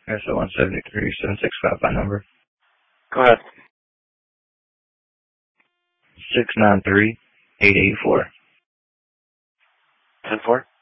SO 173-765, my number. Go ahead. 693-884. 10-4?